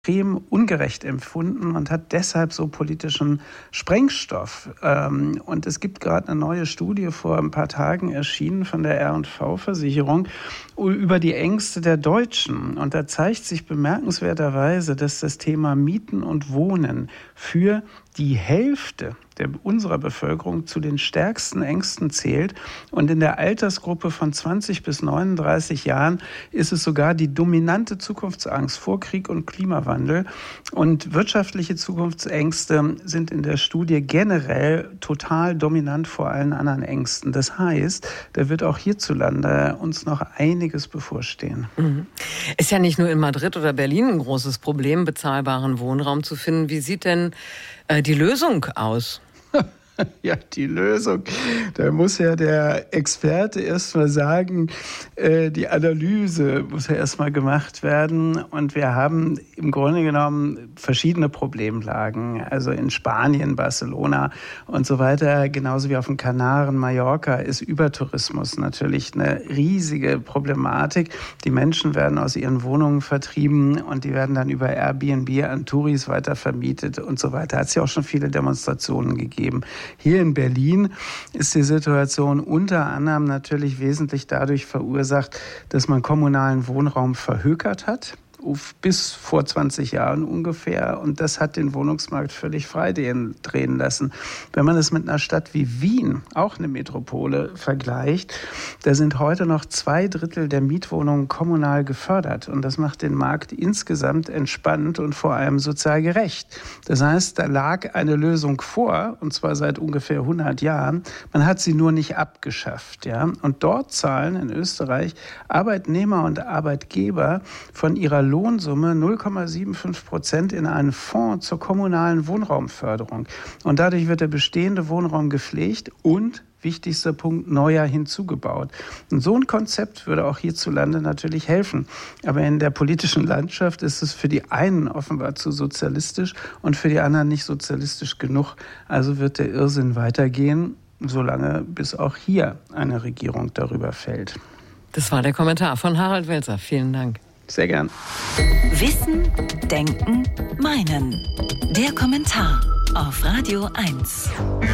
extrem ungerecht empfunden und hat deshalb so politischen Sprengstoff. Und es gibt gerade eine neue Studie vor ein paar Tagen erschienen von der R&V-Versicherung über die Ängste der Deutschen. Und da zeigt sich bemerkenswerterweise, dass das Thema Mieten und Wohnen für die Hälfte unserer Bevölkerung zu den stärksten Ängsten zählt. Und in der Altersgruppe von 20 bis 39 Jahren ist es sogar die dominante Zukunftsangst vor Krieg und Klimawandel. Und wirtschaftliche Zukunftsängste sind in der Studie generell total dominant vor allen anderen Ängsten. Das heißt, da wird auch hierzulande uns noch einiges bevorstehen. Ist ja nicht nur in Madrid oder Berlin ein großes Problem, bezahlbaren Wohnraum zu finden. Wie sieht denn die Lösung aus? Ja, die Lösung. Da muss ja der Experte erst mal sagen, die Analyse muss ja erst mal gemacht werden. Und wir haben im Grunde genommen verschiedene Problemlagen. Also in Spanien, Barcelona und so weiter, genauso wie auf den Kanaren, Mallorca, ist Übertourismus natürlich eine riesige Problematik. Die Menschen werden aus ihren Wohnungen vertrieben und die werden dann über Airbnb an Touris weiter vermietet und so weiter. Hat es ja auch schon viele Demonstrationen gegeben. Hier in Berlin ist die Situation unter anderem natürlich wesentlich dadurch verursacht, dass man kommunalen Wohnraum verhökert hat. Bis vor 20 Jahren ungefähr. Und das hat den Wohnungsmarkt völlig frei drehen lassen. Wenn man es mit einer Stadt wie Wien, auch eine Metropole, vergleicht, da sind heute noch 2/3 der Mietwohnungen kommunal gefördert. Und das macht den Markt insgesamt entspannt und vor allem sozial gerecht. Das heißt, da lag eine Lösung vor, und zwar seit ungefähr 100 Jahren. Man hat sie nur nicht abgeschafft. Ja? Und dort zahlen in Österreich Arbeitnehmer und Arbeitgeber von ihrer Lohnsumme 0,75% in einen Fonds zur kommunalen Wohnraumförderung. Und dadurch wird der bestehende Wohnraum gepflegt und, wichtigster Punkt, neuer hinzugebaut. Und so ein Konzept würde auch hierzulande natürlich helfen. Aber in der politischen Landschaft ist es für die einen offenbar zu sozialistisch und für die anderen nicht sozialistisch genug. Also wird der Irrsinn weitergehen, solange bis auch hier eine Regierung darüber fällt. Das war der Kommentar von Harald Welzer. Vielen Dank. Sehr gern. Wissen, Denken, Meinen. Der Kommentar auf Radio 1.